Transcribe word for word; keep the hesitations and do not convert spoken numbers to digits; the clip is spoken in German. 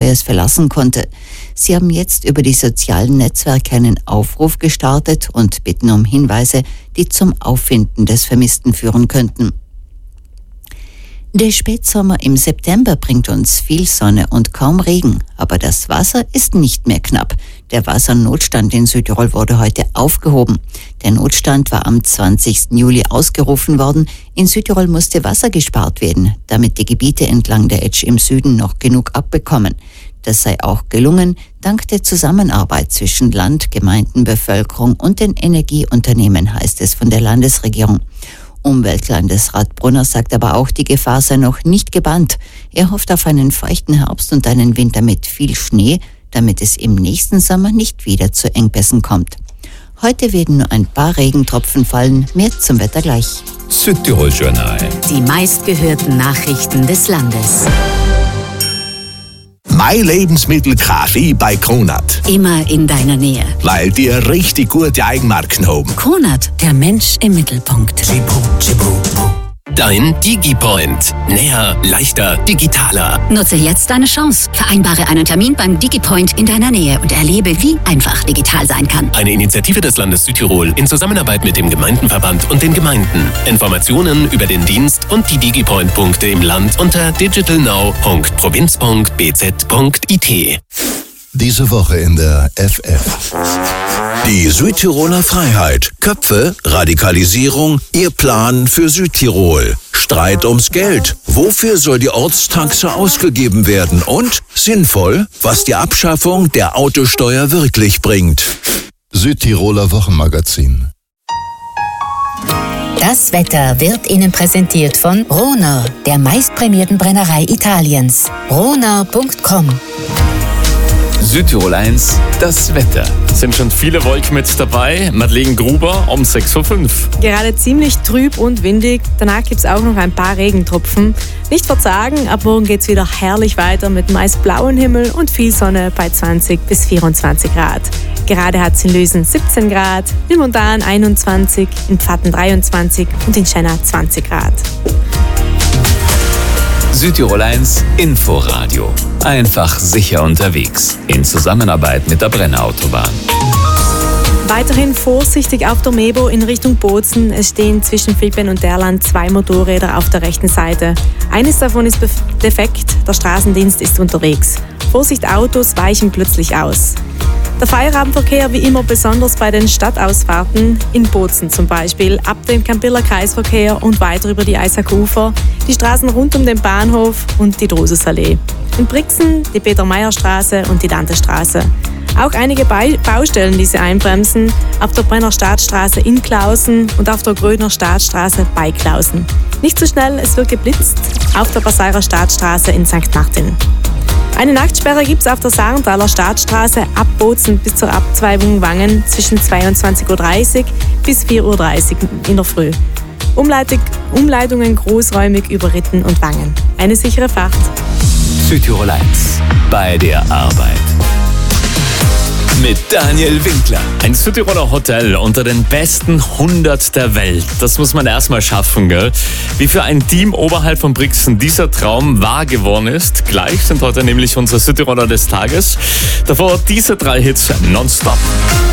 Steuers verlassen konnte. Sie haben jetzt über die sozialen Netzwerke einen Aufruf gestartet und bitten um Hinweise, die zum Auffinden des Vermissten führen könnten. Der Spätsommer im September bringt uns viel Sonne und kaum Regen, aber das Wasser ist nicht mehr knapp. Der Wassernotstand in Südtirol wurde heute aufgehoben. Der Notstand war am zwanzigsten Juli ausgerufen worden. In Südtirol musste Wasser gespart werden, damit die Gebiete entlang der Etsch im Süden noch genug abbekommen. Das sei auch gelungen, dank der Zusammenarbeit zwischen Land, Gemeinden, Bevölkerung und den Energieunternehmen, heißt es von der Landesregierung. Umweltlandesrat Brunner sagt aber auch, die Gefahr sei noch nicht gebannt. Er hofft auf einen feuchten Herbst und einen Winter mit viel Schnee, damit es im nächsten Sommer nicht wieder zu Engpässen kommt. Heute werden nur ein paar Regentropfen fallen, mehr zum Wetter gleich. Südtirol Journal. Die meistgehörten Nachrichten des Landes. Mein Lebensmittel Kaffee bei Kronat. Immer in deiner Nähe. Weil die richtig gute Eigenmarken haben. Kronat, der Mensch im Mittelpunkt. Dein DigiPoint. Näher, leichter, digitaler. Nutze jetzt deine Chance. Vereinbare einen Termin beim DigiPoint in deiner Nähe und erlebe, wie einfach digital sein kann. Eine Initiative des Landes Südtirol in Zusammenarbeit mit dem Gemeindenverband und den Gemeinden. Informationen über den Dienst und die DigiPoint-Punkte im Land unter digitalnow punkt provinz punkt b z punkt i t. Diese Woche in der F F. Die Südtiroler Freiheit. Köpfe, Radikalisierung, ihr Plan für Südtirol. Streit ums Geld. Wofür soll die Ortstaxe ausgegeben werden? Und sinnvoll, was die Abschaffung der Autosteuer wirklich bringt. Südtiroler Wochenmagazin. Das Wetter wird Ihnen präsentiert von Rohner, der meistprämierten Brennerei Italiens. rohner punkt com. Südtirol eins, das Wetter. Es sind schon viele Wolken mit dabei. Madeleine Gruber um sechs Uhr fünf. Gerade ziemlich trüb und windig. Danach gibt es auch noch ein paar Regentropfen. Nicht verzagen, ab morgen geht es wieder herrlich weiter mit meist blauem Himmel und viel Sonne bei zwanzig bis vierundzwanzig Grad. Gerade hat es in Lösen siebzehn Grad, in Montan einundzwanzig, in Pfatten dreiundzwanzig und in Schenna zwanzig Grad. Südtirol eins Inforadio. Einfach sicher unterwegs. In Zusammenarbeit mit der Brenner Autobahn. Weiterhin vorsichtig auf der Mebo in Richtung Bozen. Es stehen zwischen Vilpen und Derland zwei Motorräder auf der rechten Seite. Eines davon ist defekt, der Straßendienst ist unterwegs. Vorsicht, Autos weichen plötzlich aus. Der Feierabendverkehr wie immer besonders bei den Stadtausfahrten in Bozen zum Beispiel, ab dem Campiller Kreisverkehr und weiter über die Eisakufer, die Straßen rund um den Bahnhof und die Drususallee. In Brixen die Peter-Meyer-Straße und die Dantestraße. Auch einige Ba- Baustellen, die sie einbremsen, auf der Brenner Staatsstraße in Klausen und auf der Grödner Staatsstraße bei Klausen. Nicht so schnell, es wird geblitzt, auf der Passairer Staatsstraße in Sankt Martin. Eine Nachtsperre gibt es auf der Sarenthaler Staatsstraße ab Bozen bis zur Abzweigung Wangen zwischen zweiundzwanzig Uhr dreißig bis vier Uhr dreißig in der Früh. Umleitung, Umleitungen großräumig über Ritten und Wangen. Eine sichere Fahrt. Südtirol eins. Bei der Arbeit. Mit Daniel Winkler. Ein Südtiroler Hotel unter den besten hundert der Welt. Das muss man erstmal schaffen, gell? Wie für ein Team oberhalb von Brixen dieser Traum wahr geworden ist. Gleich sind heute nämlich unsere Südtiroler des Tages. Davor diese drei Hits nonstop.